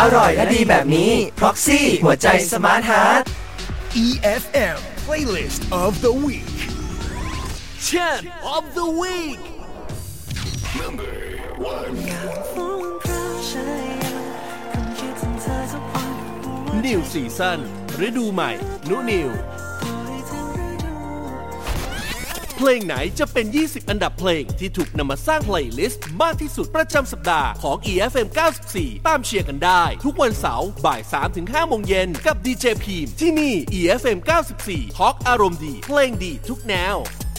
อร่อยและดีแบบนี้ Proxy หัวใจสมาร์ทฮาร์ท EFM Playlist of the Week Champ of the Week Number 1 New Season ฤดูใหม่นุนิวเพลงไหนจะเป็น20อันดับเพลงที่ถูกนำมาสร้างเพลย์ลิสต์มากที่สุดประจำสัปดาห์ของ EFM 94 ตามเชียร์กันได้ทุกวันเสาร์บ่าย 3-5 โมงเย็นกับดีเจพีมที่นี่ EFM 94 ทอล์กอารมณ์ดีเพลงดีทุกแนว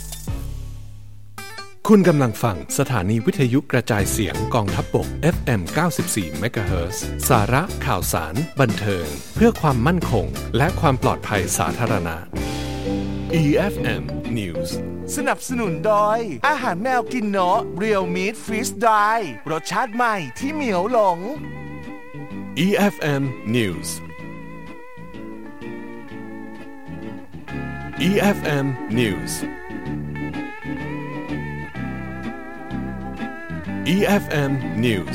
คุณกำลังฟังสถานีวิทยุกระจายเสียงกองทัพบก FM 94 MHz สาระข่าวสารบันเทิงเพื่อความมั่นคงและความปลอดภัยสาธารณะ EFM News สนับสนุนโดยอาหารแมวกินเนาะ Real Meat Freeze Dry รสชาติใหม่ที่เหมียวหลง EFM News EFM News EFM News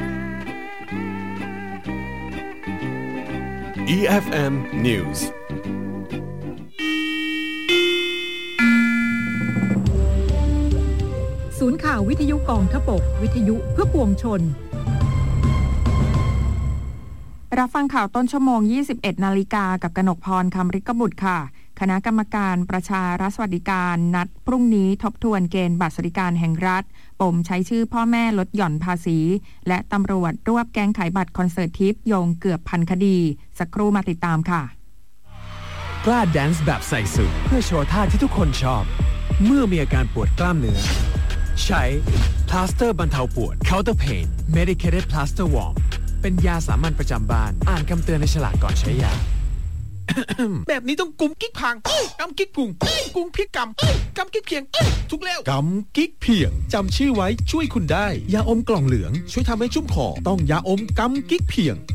EFM News ศูนย์ข่าววิทยุกองทพบกวิทยุเพื่อปวงชนรับฟังข่าวต้นชั่วโมง 21 นาฬิกากับกนกพรคำฤกบุตรค่ะคณะกรรมการประชารัฐสวัสดิการนัดพรุ่งนี้ทบทวนเกณฑ์บัตรสวัสดิการแห่งรัฐปมใช้ชื่อพ่อแม่ลดหย่อนภาษีและตำรวจรวบแก๊งขายบัตรคอนเสิร์ตทิปโยงเกือบพันคดีสักครู่มาติดตามค่ะกล้าแดนซ์แบบใส่สุดเพื่อโชว์ท่าที่ทุกคนชอบเมื่อมีอาการปวดกล้ามเนื้อใช้พลาสเตอร์บรรเทาปวด Counter Pain Medicated Plaster Warm เป็นยาสามัญประจำบ้านอ่านคำเตือนในฉลากก่อนใช้ยาแบบนี้ต้องกุมกิ๊กพังกำกิ๊กกุงกุงเพียกกำกิ๊กเพียงทุกแล้วกำกิ๊กเพียงจำชื่อไว้ช่วยคุณได้ยาอมกล่องเหลืองช่วยทำให้ชุ่มคอต้องยาอมกำกิ๊กเพียง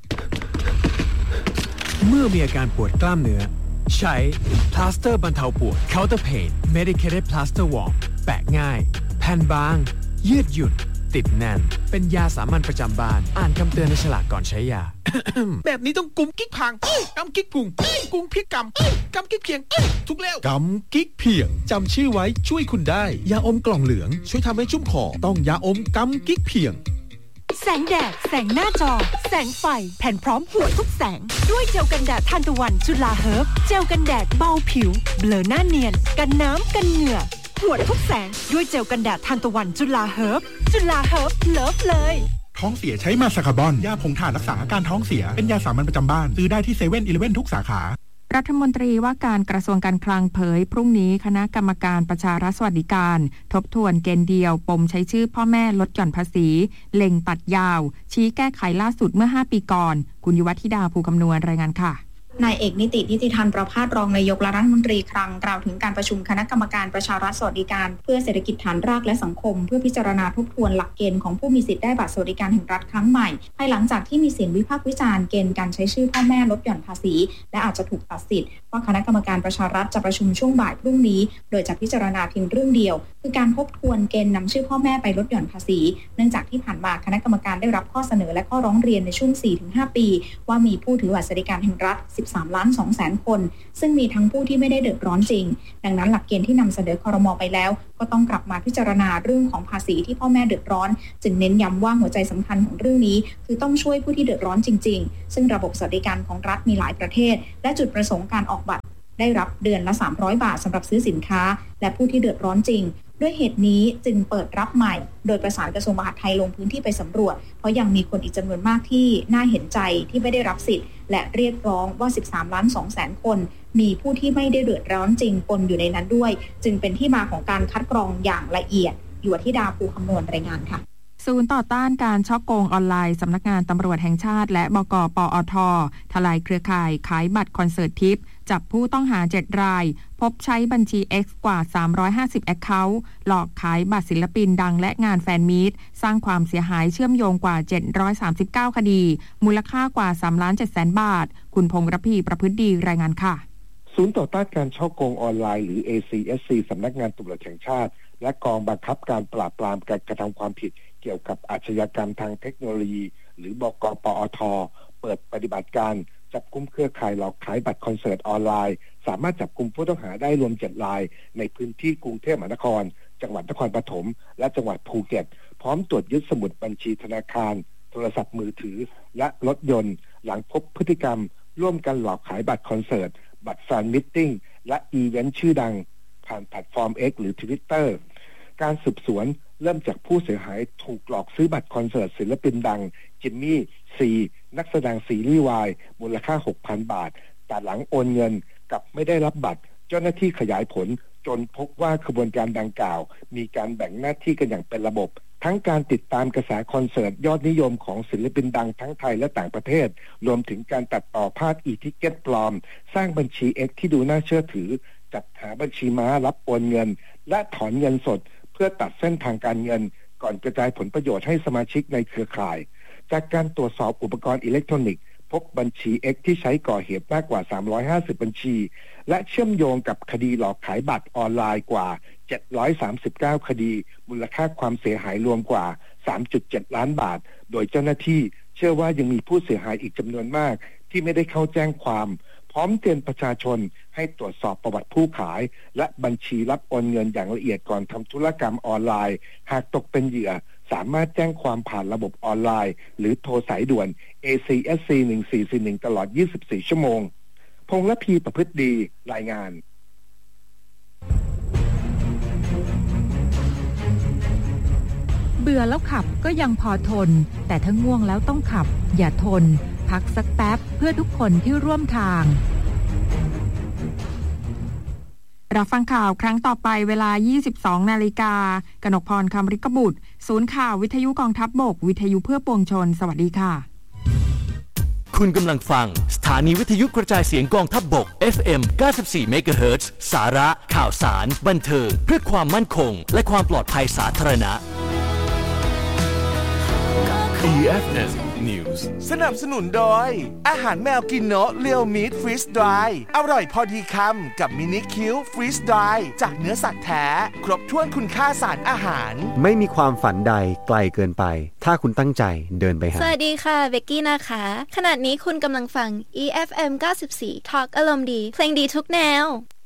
เมื่อมีอาการปวดกล้ามเนื้อใช้พลาสเตอร์บรรเทาปวด Counter Pain Medicated Plaster Warm แปะง่ายแผ่นบางยืดหยุ่นติดแน่นเป็นยาสามัญประจำบ้านอ่านคำเตือนในฉลากก่อนใช้ยาแบบนี้ต้องกุมกิ๊กพังกำกิ๊กกุงกุงเพียกกำกิ๊กเพียงทุกแล้วกำกิ๊กเพียงจำชื่อไว้ช่วยคุณได้ยาอมกล่องเหลืองช่วยทำให้ชุ่มคอต้องยาอมกำกิ๊กเพียงแสงแดดแสงหน้าจอแสงไฟแผ่นพร้อมหัวทุกแสงด้วยเจลกันแดดทานตะวันจุฬาเฮิร์บเจลกันแดดเบาผิวเบลอหน้าเนียนกันน้ำกันเหงื่อหัวทุกแสงด้วยเจลกันแดดทานตะวันจุฬาเฮิร์บจุฬาเฮิร์บเลิฟเลยท้องเสียใช้มาสคาร์บอนยาผงถ่านรักษาอาการท้องเสียเป็นยาสามัญประจำบ้านซื้อได้ที่7-11ทุกสาขารัฐมนตรีว่าการกระทรวงการคลังเผยพรุ่งนี้คณะกรรมการประชารัฐสวัสดิการทบทวนเกณฑ์เดียวปมใช้ชื่อพ่อแม่ลดหย่อนภาษีเล็งตัดยาวชี้แก้ไขล่าสุดเมื่อ5ปีก่อนคุณยุวธิดาภูคำนวณรายงานค่ะนายเอกนิติทันประภาสรองนายกรัฐมนตรีคลังกล่าวถึงการประชุมคณะกรรมการประชารัฐสวัสดิการเพื่อเศรษฐกิจฐานรากและสังคมเพื่อพิจารณาทบทวนหลักเกณฑ์ของผู้มีสิทธิ์ได้บัตรสวัสดิการแห่งรัฐครั้งใหม่ภายหลังจากที่มีเสียงวิพากษ์วิจารณ์เกณฑ์การใช้ชื่อพ่อแม่ลดหย่อนภาษีและอาจจะถูกตัดสิทธิ์ว่าคณะกรรมการประชารัฐจะประชุมช่วงบ่ายพรุ่งนี้โดยจะพิจารณาเพียงเรื่องเดียวคือการทบทวนเกณฑ์นำชื่อพ่อแม่ไปลดหย่อนภาษีเนื่องจากที่ผ่านมาคณะกรรมการได้รับข้อเสนอและข้อร้องเรียนในช่วง 4-5 ปีว่ามีผู้ถือบัตรสวัสดิการแห่งรัฐ 13,200,000 คนซึ่งมีทั้งผู้ที่ไม่ได้เดือดร้อนจริงดังนั้นหลักเกณฑ์ที่นำเสนอครม.ไปแล้วก็ต้องกลับมาพิจารณาเรื่องของภาษีที่พ่อแม่เดือดร้อนจึงเน้นย้ำว่าหัวใจสำคัญของเรื่องนี้คือต้องช่วยผู้ที่เดือดร้อนจริงๆซึ่งระบบสวัสดิการของรัฐมีหลายประเทศและจุดประสงค์การออกบัตรได้รับเดือนละ300 บาทสำหรับซื้อสินค้าและผู้ที่เดือดร้อนจริงด้วยเหตุนี้จึงเปิดรับใหม่โดยประสานกระทรวงมหาดไทยลงพื้นที่ไปสำรวจเพราะยังมีคนอีกจำนวนมากที่น่าเห็นใจที่ไม่ได้รับสิทธิ์และเรียกร้องว่า 13,200,000 คนมีผู้ที่ไม่ได้เดือดร้อนจริงปนอยู่ในนั้นด้วยจึงเป็นที่มาของการคัดกรองอย่างละเอียดยุวธิดาภูคำนวณรายงานค่ะศูนย์ต่อต้านการฉ้อโกงออนไลน์สำนักงานตำรวจแห่งชาติและบก.ปอท.ทลายเครือข่ายขายบัตรคอนเสิร์ตทิปจับผู้ต้องหา7รายพบใช้บัญชี X กว่า350แอคเคาท์หลอกขายบัตรศิลปินดังและงานแฟนมีตสร้างความเสียหายเชื่อมโยงกว่า739คดีมูลค่ากว่า 3,700,000 บาทคุณพงษ์ระพีประพฤติดีรายงานค่ะศูนย์ต่อต้านการฉ้อโกงออนไลน์หรือ ACSC สำนักงานตำรวจแห่งชาติและกองบังคับการปราบปรามการกระทำความผิดเกี่ยวกับอาชญากรรมทางเทคโนโลยีหรือบก.ปอท.เปิดปฏิบัติการจับกุมเครือข่ายหลอกขายบัตรคอนเสิร์ตออนไลน์สามารถจับกุมผู้ต้องหาได้รวม7 รายในพื้นที่กรุงเทพมหานครจังหวัดนครปฐมและจังหวัดภูเก็ตพร้อมตรวจยึดสมุดบัญชีธนาคารโทรศัพท์มือถือและรถยนต์หลังพบพฤติกรรมร่วมกันหลอกขายบัตรคอนเสิร์ตบัตรแฟนมิทติ้งและอีเวนต์ชื่อดังผ่านแพลตฟอร์ม X หรือ Twitter การสืบสวนเริ่มจากผู้เสียหายถูกหลอกซื้อบัตรคอนเสิร์ตศิลปินดังจิมมี่ซีนักแสดงซีรีส์วายมูลค่า 6,000 บาทแต่หลังโอนเงินกลับไม่ได้รับบัตรเจ้าหน้าที่ขยายผลจนพบว่าขบวนการดังกล่าวมีการแบ่งหน้าที่กันอย่างเป็นระบบทั้งการติดตามกระแสคอนเสิร์ตยอดนิยมของศิลปินดังทั้งไทยและต่างประเทศรวมถึงการตัดต่อภาพe-ticket ปลอมสร้างบัญชี X ที่ดูน่าเชื่อถือจัดหาบัญชีม้ารับโอนเงินและถอนเงินสดเพื่อตัดเส้นทางการเงินก่อนกระจายผลประโยชน์ให้สมาชิกในเครือข่ายจากการตรวจสอบอุปกรณ์อิเล็กทรอนิกส์พบบัญชี X ที่ใช้ก่อเหตุมากกว่า350บัญชีและเชื่อมโยงกับคดีหลอกขายบัตรออนไลน์กว่า739คดีมูลค่าความเสียหายรวมกว่า 3.7 ล้านบาทโดยเจ้าหน้าที่เชื่อว่ายังมีผู้เสียหายอีกจำนวนมากที่ไม่ได้เข้าแจ้งความพร้อมเตือนประชาชนให้ตรวจสอบประวัติผู้ขายและบัญชีรับโอนเงินอย่างละเอียดก่อนทำธุรกรรมออนไลน์หากตกเป็นเหยื่อสามารถแจ้งความผ่านระบบออนไลน์หรือโทรสายด่วน ACSC 1441ตลอด24ชั่วโมงพงษ์และพีประพฤติดีรายงานเบื่อแล้วขับก็ยังพอทนแต่ถ้าง่วงแล้วต้องขับอย่าทนพักสักแป๊บเพื่อทุกคนที่ร่วมทางรับฟังข่าวครั้งต่อไปเวลา 22 นาฬิกากนกพร คำฤกบุตรศูนย์ข่าววิทยุกองทัพบกวิทยุเพื่อปวงชนสวัสดีค่ะคุณกำลังฟังสถานีวิทยุกระจายเสียงกองทัพบก FM 94 MHz สาระข่าวสารบันเทิงเพื่อความมั่นคงและความปลอดภัยสาธารณะ EFM News สนับสนุนโดยอาหารแมวกินโนะเรียวมีทฟรีสดรายอร่อยพอดีคำกับมินิคิวฟรีสดรายจากเนื้อสัตว์แท้ครบถ้วนคุณค่าสารอาหารไม่มีความฝันใดไกลเกินไปถ้าคุณตั้งใจเดินไปหาสวัสดีค่ะเบกกี้นะคะขณะนี้คุณกำลังฟัง EFM 94 Talk อารมณ์ดีเพลงดีทุกแนว